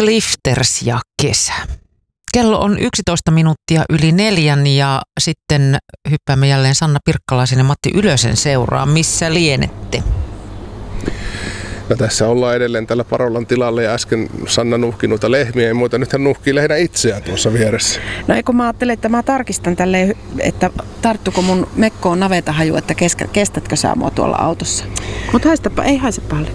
Clifters ja kesä. Kello on 11 minuuttia yli 4 ja sitten hyppäämme jälleen Sanna Pirkkalaisen ja Matti Ylösen seuraan. Missä lienette? No tässä ollaan edelleen tällä Parolan tilalla ja äsken Sanna nuhki noita lehmiä ja muuta. Nyt hän nuhkii lähinnä itseään tuossa vieressä. No eikö mä ajattelin, että mä tarkistan tälleen, että tarttuko mun mekkoon navetahaju, että kestätkö sä mua tuolla autossa. Mutta ei haise pahalle.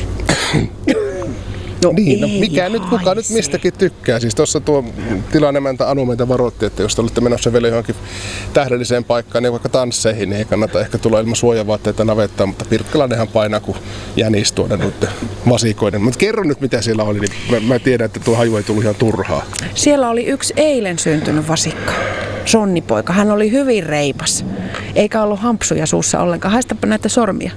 No niin, no mikä nyt, kuka nyt mistäkin tykkää. Siis tuossa tuo tilanemäntä Anu meitä varoitti, että jos te olette menossa vielä johonkin tähdelliseen paikkaan, niin vaikka tansseihin, niin ei kannata ehkä tulla ilman suojavaatteita navettaan, mutta Pirkkalanenhan painaa kuin jänis tuonne noiden vasikoiden. Mutta kerro nyt mitä siellä oli, niin mä tiedän, että tuo haju ei tullut ihan turhaa. Siellä oli yksi eilen syntynyt vasikka, sonnipoika. Hän oli hyvin reipas, eikä ollut hampsuja suussa ollenkaan. Haistapa näitä sormia.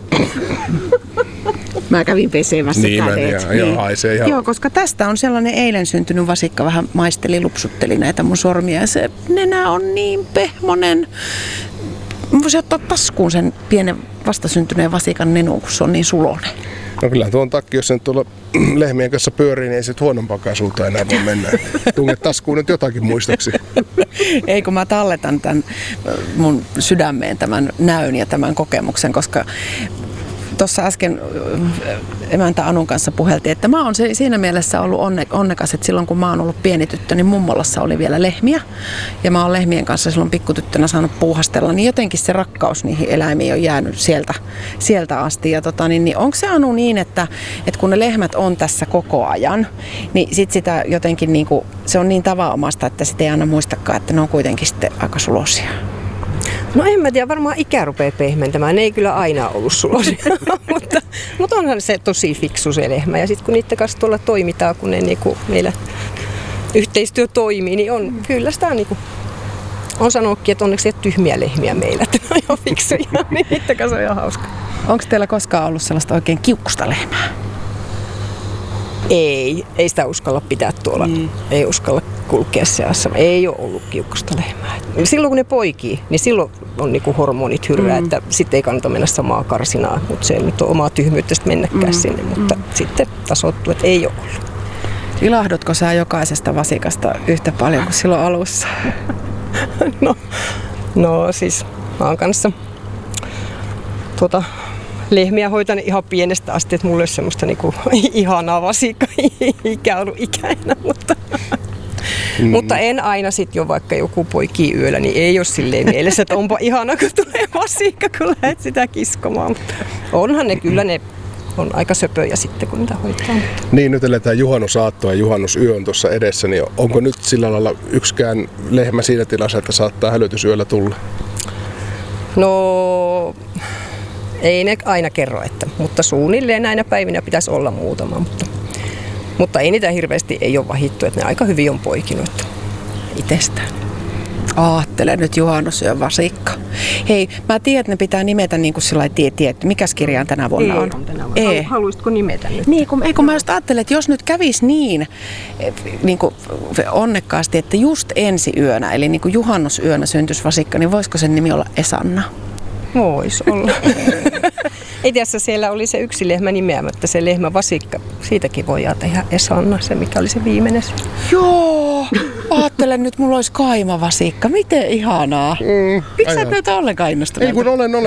Mä kävin pesemässä kädet. Niin. Haisee ihan. Joo, koska tästä on sellainen eilen syntynyt vasikka, vähän maisteli, lupsutteli näitä mun sormia. Ja se nenä on niin pehmonen. Mä voisin ottaa taskuun sen pienen vastasyntyneen vasikan nenun, kun se on niin sulonen. No kyllä tuon takia, jos sen tuolla lehmien kanssa pyörii, niin ei se huonompaakaan suuntaan enää voi mennä. Tunget taskuun nyt jotakin muistoksi. Ei, kun mä talletan tämän mun sydämeen tämän näyn ja tämän kokemuksen, koska tuossa äsken emäntä Anun kanssa puheltiin, että mä oon siinä mielessä ollut onnekas, että silloin kun mä oon ollut pieni tyttö, niin mummolassa oli vielä lehmiä. Ja mä oon lehmien kanssa silloin pikkutyttönä saanut puuhastella, niin jotenkin se rakkaus niihin eläimiin on jäänyt sieltä asti. Ja niin onko se Anu niin, että kun ne lehmät on tässä koko ajan, niin sit sitä jotenkin niinku, se on niin tavanomaista, että sitä ei aina muistakaan, että ne on kuitenkin sitten aika sulosia. No en mä tiedä, varmaan ikä rupeaa pehmentämään. Ne ei kyllä aina ollut sulosia, mutta onhan se tosi fiksu se lehmä. Ja sitten kun niiden kanssa tuolla toimitaan, kun ne niinku meillä yhteistyö toimii, niin on kyllä sitä niinku, on sanonutkin, että onneksi ei ole tyhmiä lehmiä meillä, että ne on ihan fiksuja, niin niiden kanssa on ihan hauska. Onko teillä koskaan ollut sellaista oikein kiukkusta lehmää? Ei sitä uskalla pitää tuolla, ei uskalla kulkea seassa. Ei ole ollut kiukkusta lehmää. Silloin kun ne poikii, niin silloin on niinku hormonit hyrrää, että sitten ei kannata mennä samaa karsinaa, mutta se ei nyt ole omaa tyhmyyttä mennäkään sinne, mutta sitten tasoittuu, että ei ole ollut. Ilahdutko sä jokaisesta vasikasta yhtä paljon kuin silloin alussa? No siis mä oon kanssa lehmiä hoitan ihan pienestä asti, että mulla ei ole semmoista niinku ihanaa vasikkaa ikä ollut ikäinen, mutta en aina sit jo vaikka joku poikii yöllä, niin ei ole silleen mielessä, että onpa ihana kun tulee vasikka, kun lähdet sitä kiskomaan. Mutta onhan ne kyllä, ne on aika söpöjä sitten, kun niitä hoitaa. Niin, nyt eletään juhannusaattoa ja juhannusyö on tuossa edessä, niin onko nyt sillä lailla yksikään lehmä siinä tilassa, että saattaa hälytysyöllä tulla? No ei ne aina kerro, mutta suunnilleen näinä päivinä pitäisi olla muutama, mutta ei niitä hirveästi ei ole vahittu, että ne aika hyvin on poikinut itsestään. Aattele nyt juhannusyön vasikka. Hei, mä tiedän, että ne pitää nimetä niin kuin sillä tietty. Mikäs kirjaan tänä vuonna on? Ei. Haluaisitko nimetä nyt? Niin, kun mä just ajattelen, että jos nyt kävisi niin kuin onnekkaasti, että just ensi yönä, eli niin kuin juhannusyönä syntyisi vasikka, niin voisiko sen nimi olla Esanna? Vois olla. Ei tiedä, siellä oli se yksi lehmä nimeämättä, se lehmä vasikka. Siitäkin voi tehdä Esanna, se mikä oli se viimeinen. Joo, ajattelen nyt, mulla olisi kaimavasikka. Miten ihanaa. Miksi sä et näytä ollenkaan innostunut? Ei kun olen